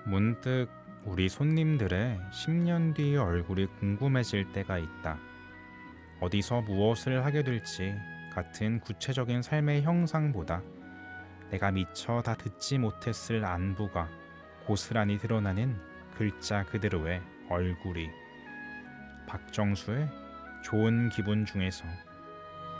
문득 우리 손님들의 10년 뒤 얼굴이 궁금해질 때가 있다. 어디서 무엇을 하게 될지 같은 구체적인 삶의 형상보다 내가 미처 다 듣지 못했을 안부가 고스란히 드러나는 글자 그대로의 얼굴이, 박정수의 좋은 기분 중에서